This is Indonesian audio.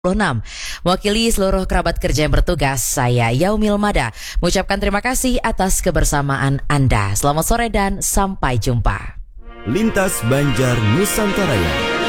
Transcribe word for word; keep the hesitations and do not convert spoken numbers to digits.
enam. Mewakili seluruh kerabat kerja yang bertugas, saya Yaumil Mada mengucapkan terima kasih atas kebersamaan Anda. Selamat sore dan sampai jumpa. Lintas Banjar Nusantara.